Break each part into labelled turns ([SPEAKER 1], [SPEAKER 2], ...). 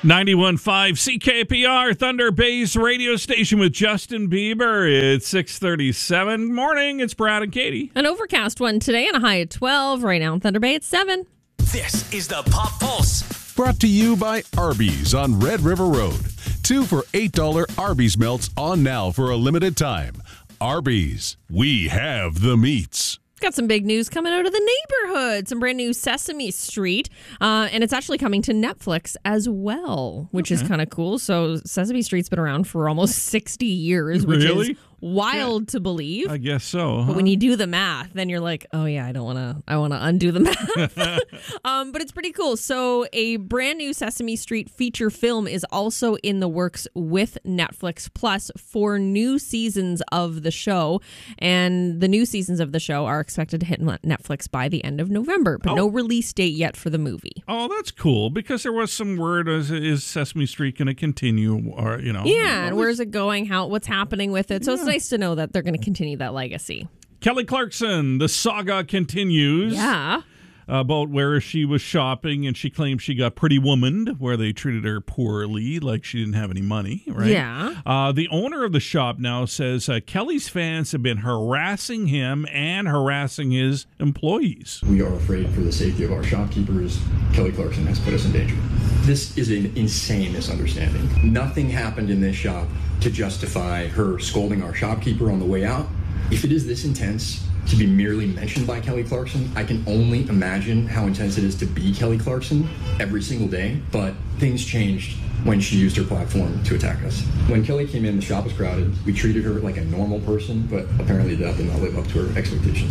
[SPEAKER 1] 91.5 CKPR, Thunder Bay's radio station with Justin Bieber. It's 6:37. Morning, it's Brad and Katie.
[SPEAKER 2] An overcast one today and a high at 12. Right now in Thunder Bay, it's 7.
[SPEAKER 3] This is the Pop Pulse.
[SPEAKER 4] Brought to you by Arby's on Red River Road. 2 for $8 Arby's melts on now for a limited time. Arby's, we have the meats.
[SPEAKER 2] Got some big news coming out of the neighborhood. Some brand new Sesame Street. And it's actually coming to Netflix as well, which is kind of cool. So Sesame Street's been around for almost 60 years, which is wild to believe.
[SPEAKER 1] I guess so.
[SPEAKER 2] But when you do the math, then you're like, oh yeah, I want to undo the math. But it's pretty cool. So a brand new Sesame Street feature film is also in the works with Netflix Plus for new seasons of the show. And the new seasons of the show are expected to hit Netflix by the end of November, but no release date yet for the movie.
[SPEAKER 1] Oh, that's cool, because there was some word, is Sesame Street going to continue, or, you know.
[SPEAKER 2] Yeah, and where's it going, what's happening with it. So it's nice to know that they're going to continue that legacy.
[SPEAKER 1] Kelly Clarkson, the saga continues.
[SPEAKER 2] Yeah.
[SPEAKER 1] About where she was shopping, and she claimed she got pretty womaned, where they treated her poorly, like she didn't have any money, right?
[SPEAKER 2] Yeah.
[SPEAKER 1] The owner of the shop now says Kelly's fans have been harassing him and harassing his employees.
[SPEAKER 5] We are afraid for the safety of our shopkeepers. Kelly Clarkson has put us in danger. This is an insane misunderstanding. Nothing happened in this shop to justify her scolding our shopkeeper on the way out. If it is this intense to be merely mentioned by Kelly Clarkson, I can only imagine how intense it is to be Kelly Clarkson every single day. But things changed when she used her platform to attack us. When Kelly came in, the shop was crowded. We treated her like a normal person, but apparently that did not live up to her expectations.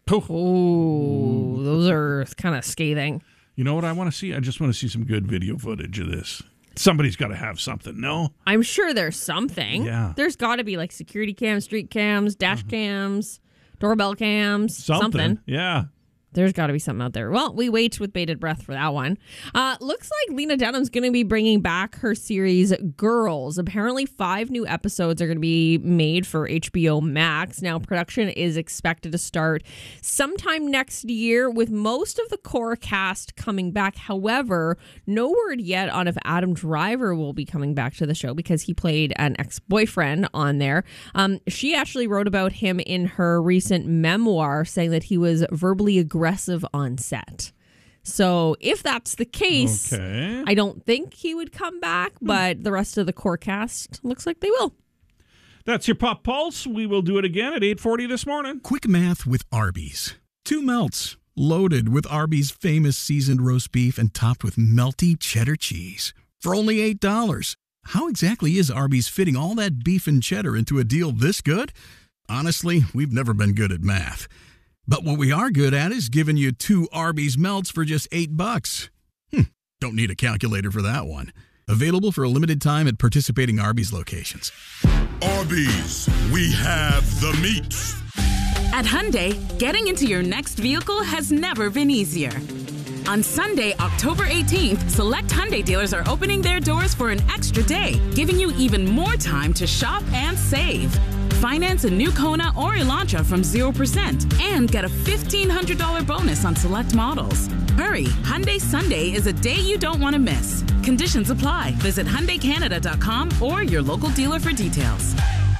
[SPEAKER 2] Oh, those are kind of scathing.
[SPEAKER 1] You know what I want to see? I just want to see some good video footage of this. Somebody's got to have something, no?
[SPEAKER 2] I'm sure there's something.
[SPEAKER 1] Yeah.
[SPEAKER 2] There's got to be like security cams, street cams, dash cams, doorbell cams, something.
[SPEAKER 1] Yeah.
[SPEAKER 2] There's got to be something out there. Well, we wait with bated breath for that one. Looks like Lena Dunham's going to be bringing back her series Girls. Apparently 5 new episodes are going to be made for HBO Max. Now, production is expected to start sometime next year, with most of the core cast coming back. However, no word yet on if Adam Driver will be coming back to the show, because he played an ex-boyfriend on there. She actually wrote about him in her recent memoir, saying that he was verbally aggressive on set. So if that's the case, I don't think he would come back, but the rest of the core cast looks like they will.
[SPEAKER 1] That's your Pop Pulse. We will do it again at 8:40 this morning.
[SPEAKER 6] Quick math with Arby's. 2 melts, loaded with Arby's famous seasoned roast beef and topped with melty cheddar cheese. For only $8. How exactly is Arby's fitting all that beef and cheddar into a deal this good? Honestly, we've never been good at math. But what we are good at is giving you 2 Arby's melts for just $8. Don't need a calculator for that one. Available for a limited time at participating Arby's locations.
[SPEAKER 7] Arby's, we have the meats.
[SPEAKER 8] At Hyundai, getting into your next vehicle has never been easier. On Sunday, October 18th, select Hyundai dealers are opening their doors for an extra day, giving you even more time to shop and save. Finance a new Kona or Elantra from 0% and get a $1,500 bonus on select models. Hurry, Hyundai Sunday is a day you don't want to miss. Conditions apply. Visit HyundaiCanada.com or your local dealer for details.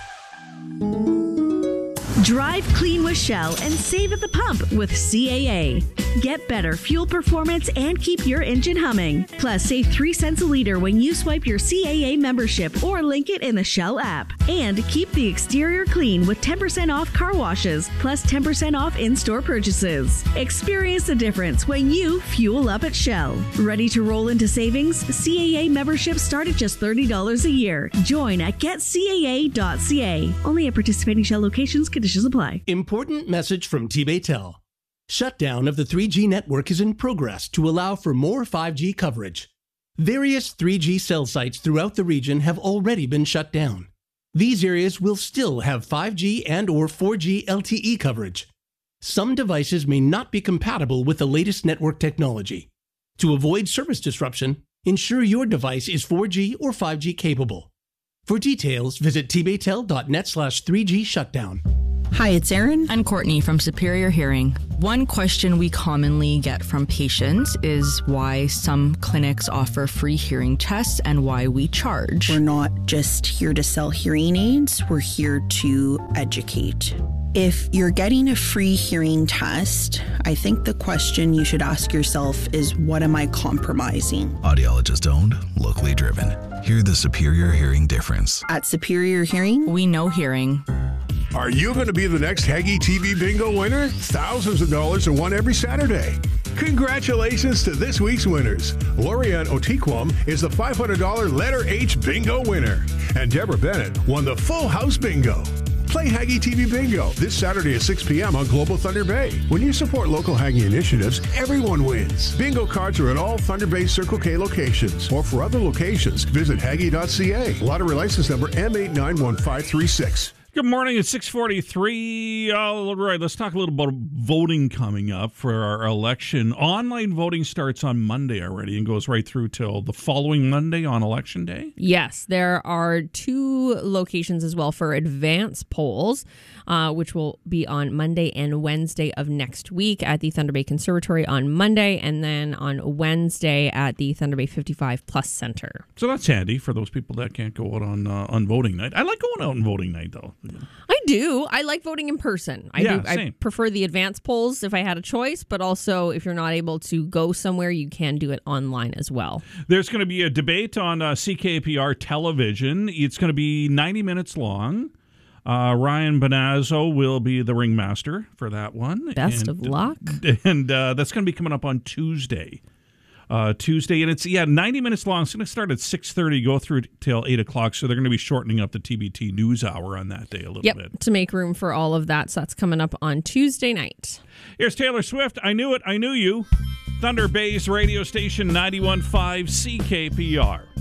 [SPEAKER 9] Drive clean with Shell and save at the pump with CAA. Get better fuel performance and keep your engine humming. Plus, save 3 cents a liter when you swipe your CAA membership or link it in the Shell app. And keep the exterior clean with 10% off car washes, plus 10% off in-store purchases. Experience the difference when you fuel up at Shell. Ready to roll into savings? CAA memberships start at just $30 a year. Join at getcaa.ca. Only at participating Shell locations. Conditions apply.
[SPEAKER 10] Important message from T-Baytel. Shutdown of the 3G network is in progress to allow for more 5G coverage. Various 3G cell sites throughout the region have already been shut down. These areas will still have 5G and or 4G LTE coverage. Some devices may not be compatible with the latest network technology. To avoid service disruption, ensure your device is 4G or 5G capable. For details, visit tbaytel.net/3G shutdown.
[SPEAKER 11] Hi, it's Erin
[SPEAKER 12] and Courtney from Superior Hearing. One question we commonly get from patients is why some clinics offer free hearing tests and why we charge.
[SPEAKER 11] We're not just here to sell hearing aids, we're here to educate. If you're getting a free hearing test, I think the question you should ask yourself is, what am I compromising?
[SPEAKER 13] Audiologist owned, locally driven. Hear the Superior Hearing difference.
[SPEAKER 11] At Superior Hearing,
[SPEAKER 12] we know hearing.
[SPEAKER 14] Are you going to be the next Haggy TV Bingo winner? Thousands of dollars are won every Saturday. Congratulations to this week's winners. Lorianne Otiquam is the $500 letter H Bingo winner. And Deborah Bennett won the Full House Bingo. Play Haggy TV Bingo this Saturday at 6 p.m. on Global Thunder Bay. When you support local Haggy initiatives, everyone wins. Bingo cards are at all Thunder Bay Circle K locations. Or for other locations, visit Haggy.ca. Lottery license number M891536.
[SPEAKER 1] Good morning. It's 6:43. All right, let's talk a little about voting coming up for our election. Online voting starts on Monday already and goes right through till the following Monday on Election Day.
[SPEAKER 2] Yes, there are 2 locations as well for advance polls, which will be on Monday and Wednesday of next week at the Thunder Bay Conservatory on Monday, and then on Wednesday at the Thunder Bay 55 Plus Center.
[SPEAKER 1] So that's handy for those people that can't go out on voting night. I like going out on voting night, though.
[SPEAKER 2] I do. I like voting in person. I prefer the advance polls if I had a choice, but also if you're not able to go somewhere, you can do it online as well.
[SPEAKER 1] There's going to be a debate on CKPR television. It's going to be 90 minutes long. Ryan Bonazzo will be the ringmaster for that one.
[SPEAKER 2] Best of luck.
[SPEAKER 1] And that's going to be coming up on Tuesday. And it's 90 minutes long. It's going to start at 6:30, go through till 8 o'clock. So they're going to be shortening up the TBT News Hour on that day a little bit
[SPEAKER 2] to make room for all of that. So that's coming up on Tuesday night.
[SPEAKER 1] Here's Taylor Swift. I Knew It, I Knew You. Thunder Bay's radio station 91.5 CKPR.